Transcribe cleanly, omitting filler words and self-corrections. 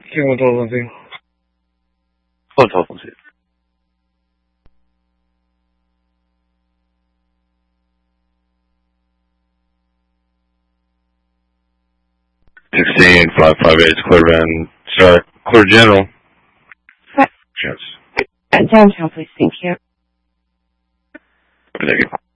King control something. Control something. $16, 558, clear van, start, clear general. Right. Yes. Downtown, please, thank you. Thank you.